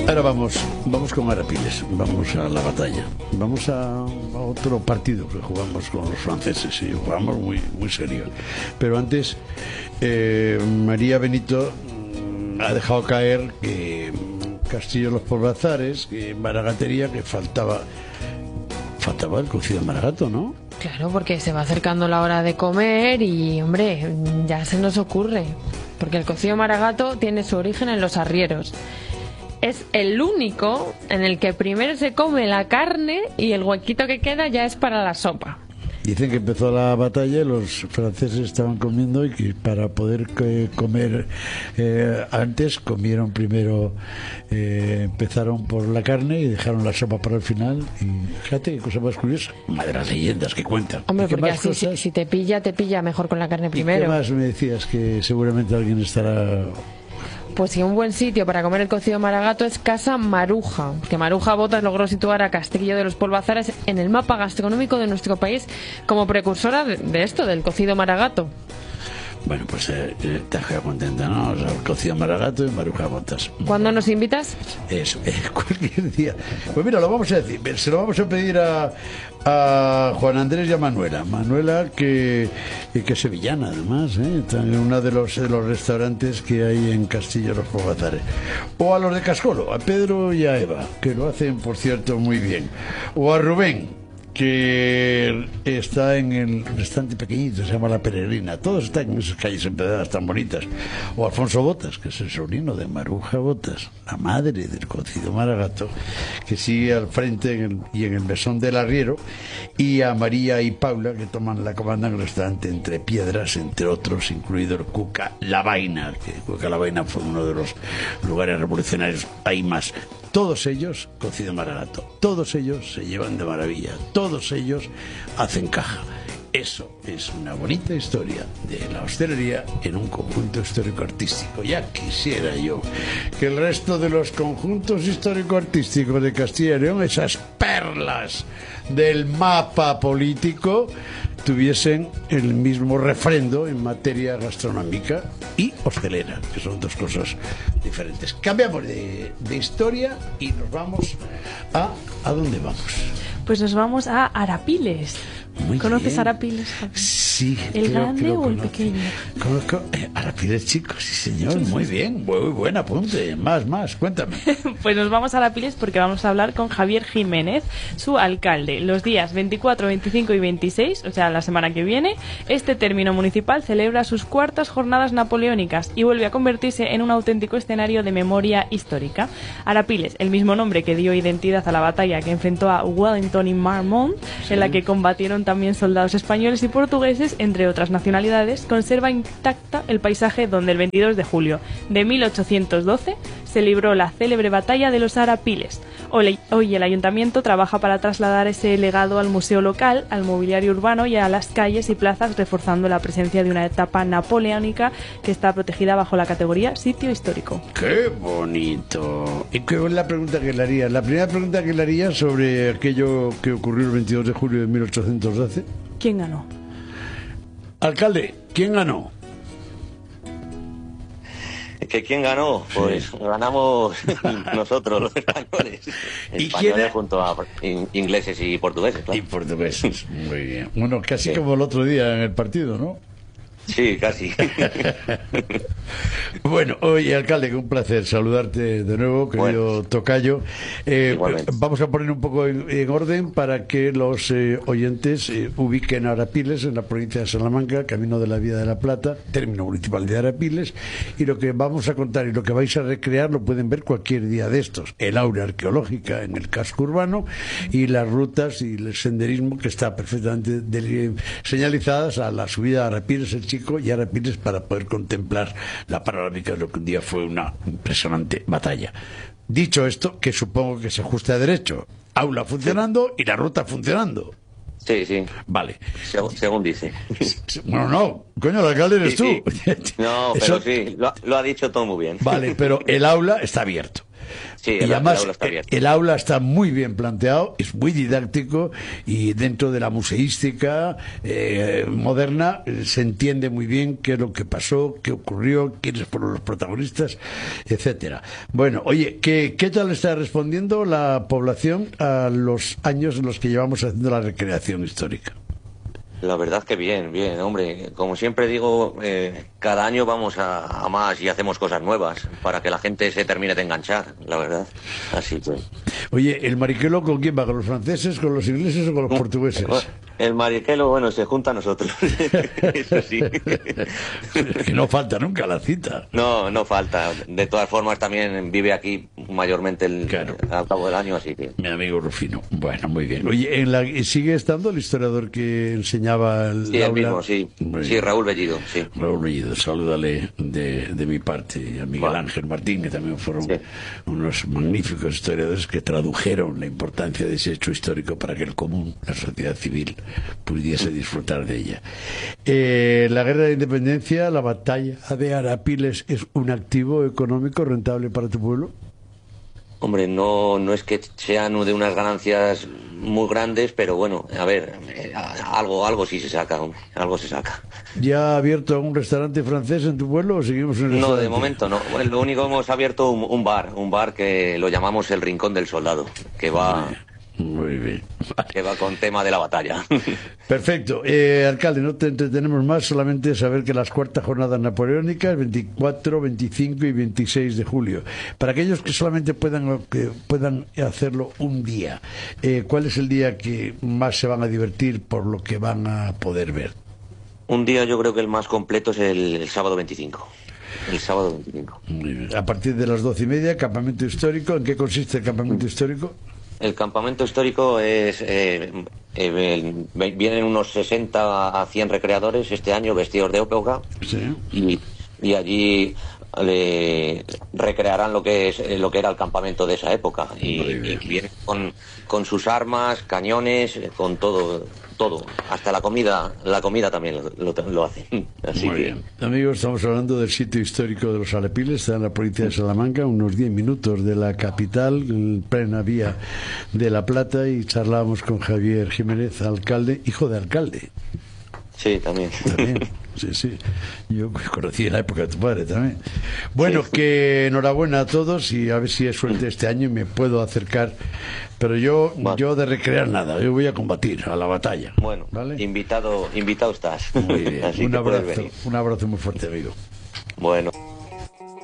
Ahora vamos con Arapiles, vamos a la batalla, vamos a otro partido que jugamos con los franceses y jugamos muy serio. Pero antes, María Benito ha dejado caer que Castillo Los Polvazares, que Maragatería, que faltaba el cocido de maragato, ¿no? Claro, porque se va acercando la hora de comer y, hombre, ya se nos ocurre, porque el cocido de maragato tiene su origen en los arrieros. Es el único en el que primero se come la carne y el huequito que queda ya es para la sopa. Dicen que empezó la batalla y los franceses estaban comiendo y que para poder comer antes comieron primero, empezaron por la carne y dejaron la sopa para el final. Y fíjate qué cosa más curiosa, una de las leyendas que cuentan. Hombre, porque así si te pilla mejor con la carne primero. ¿Y qué más me decías? Que seguramente alguien estará... Pues sí, un buen sitio para comer el cocido maragato es Casa Maruja, que Maruja Botas logró situar a Castillo de los Polvazares en el mapa gastronómico de nuestro país como precursora de esto, del cocido maragato. Bueno, pues te has quedado contenta, ¿no? O sea, el cocido maragato y Maruja Botas. ¿Cuándo nos invitas? Eso, cualquier día. Pues mira, lo vamos a decir, se lo vamos a pedir a Juan Andrés y a Manuela. Manuela, que es sevillana, además, está en uno de los restaurantes que hay en Castillo Los Polvazares. O a los de Cascolo, a Pedro y a Eva, que lo hacen, por cierto, muy bien. O a Rubén, que está en el restaurante pequeñito, se llama La Peregrina. Todos están en esas calles empedradas tan bonitas. O Alfonso Botas, que es el sobrino de Maruja Botas, la madre del cocido maragato, que sigue al frente y en el mesón del arriero. Y a María y Paula, que toman la comanda en el restaurante Entre Piedras, entre otros, incluido el Cuca La Vaina, que Cuca La Vaina fue uno de los lugares revolucionarios. Hay más. Todos ellos, cocido maragato, todos ellos se llevan de maravilla, todos ellos hacen caja. Eso es una bonita historia de la hostelería en un conjunto histórico-artístico. Ya quisiera yo que el resto de los conjuntos histórico-artísticos de Castilla y León, esas perlas del mapa político, tuviesen el mismo refrendo en materia gastronómica y hostelera, que son dos cosas diferentes. Cambiamos de historia y nos vamos ¿a dónde vamos? Pues nos vamos a Arapiles. ¿Conoces Arapiles, Javi? Sí. ¿El grande o el pequeño? Conozco Arapiles, chicos, sí señor, muy bien, muy buen apunte. Más, cuéntame. Pues nos vamos a Arapiles porque vamos a hablar con Javier Jiménez, su alcalde. Los días 24, 25 y 26, o sea, la semana que viene, este término municipal celebra sus cuartas jornadas napoleónicas y vuelve a convertirse en un auténtico escenario de memoria histórica. Arapiles, el mismo nombre que dio identidad a la batalla que enfrentó a Wellington y Marmont, sí, en la que combatieron también soldados españoles y portugueses, entre otras nacionalidades, conserva intacta el paisaje donde el 22 de julio de 1812 se libró la célebre batalla de los Arapiles. Hoy el ayuntamiento trabaja para trasladar ese legado al museo local, al mobiliario urbano y a las calles y plazas, reforzando la presencia de una etapa napoleónica que está protegida bajo la categoría sitio histórico. ¡Qué bonito! ¿Y qué es la pregunta que le haría? La primera pregunta que le haría sobre aquello que ocurrió el 22 de julio de 1812. ¿Quién ganó? Alcalde, ¿quién ganó? ¿Que quién ganó? Pues ganamos nosotros, los españoles. Españoles junto a ingleses y portugueses, claro. Y portugueses, muy bien. Bueno, casi como el otro día en el partido, ¿no? Sí, casi. Bueno, oye, alcalde, que un placer saludarte de nuevo, querido tocayo. Vamos a poner un poco en orden para que los oyentes ubiquen a Arapiles en la provincia de Salamanca, camino de la Vía de la Plata, término municipal de Arapiles, y lo que vamos a contar y lo que vais a recrear lo pueden ver cualquier día de estos. El aura arqueológica en el casco urbano y las rutas y el senderismo que está perfectamente señalizadas a la subida a Arapiles, el Chico y Arapiles, para poder contemplar la panorámica de lo que un día fue una impresionante batalla. Dicho esto, que supongo que se ajusta a derecho, aula funcionando y la ruta funcionando. Sí, sí. Vale. Según dice. Bueno, no, coño, el alcalde eres tú. Sí. No, pero sí, lo ha dicho todo muy bien. Vale, pero el aula está abierto. Sí, y además aula está abierta. el aula está muy bien planteado, es muy didáctico y dentro de la museística moderna se entiende muy bien qué es lo que pasó, qué ocurrió, quiénes fueron los protagonistas, etcétera. Bueno, oye, ¿qué tal está respondiendo la población a los años en los que llevamos haciendo la recreación histórica? La verdad que bien, hombre. Como siempre digo, cada año vamos a más y hacemos cosas nuevas para que la gente se termine de enganchar, la verdad. Así que... Oye, ¿el Mariquelo con quién va? ¿Con los franceses, con los ingleses o con los portugueses? El Mariquelo, bueno, se junta a nosotros. Eso sí. Que no falta nunca la cita. No falta. De todas formas, también vive aquí mayormente al cabo del año, así que... Mi amigo Rufino. Bueno, muy bien. Oye, ¿sigue estando el historiador que enseñaba el Sí, aula? el mismo, sí. Sí, Raúl Bellido, sí. Raúl Bellido, salúdale de mi parte. Y a Miguel Ángel Martín, que también fueron unos magníficos historiadores que tradujeron la importancia de ese hecho histórico para que el común, la sociedad civil, pudiese disfrutar de ella. La guerra de independencia, la batalla de Arapiles, ¿es un activo económico rentable para tu pueblo? Hombre, no es que sean de unas ganancias muy grandes, pero bueno, a ver, algo sí se saca, hombre, algo se saca. ¿Ya ha abierto algún restaurante francés en tu pueblo o seguimos en el restaurante? No, de momento no. Bueno, lo único hemos abierto un bar que lo llamamos el Rincón del Soldado, que va... Muy bien. Vale. Que va con tema de la batalla. Perfecto. Alcalde, no te entretenemos más, solamente saber que las cuartas jornadas napoleónicas, 24, 25 y 26 de julio. Para aquellos que solamente puedan hacerlo un día, ¿cuál es el día que más se van a divertir por lo que van a poder ver? Un día yo creo que el más completo es el sábado 25. El sábado 25. Muy bien. A partir de las 12:30, campamento histórico. ¿En qué consiste el campamento histórico? El campamento histórico es vienen unos 60 a 100 recreadores este año vestidos de época. Sí. Y allí recrearán lo que era el campamento de esa época y vienen con sus armas, cañones, con todo, hasta la comida también lo hacen. Así muy bien. Amigos, estamos hablando del sitio histórico de los Arapiles, está en la provincia de Salamanca, unos 10 minutos de la capital, en plena vía de La Plata, y charlábamos con Javier Jiménez, alcalde, hijo de alcalde. Sí, también. Sí. Yo conocí en la época de tu padre también. Bueno, que enhorabuena a todos y a ver si es suerte este año y me puedo acercar. Pero yo de recrear nada, yo voy a combatir a la batalla. Bueno, ¿vale? Invitado estás. Muy bien. Así un abrazo muy fuerte, amigo. Bueno.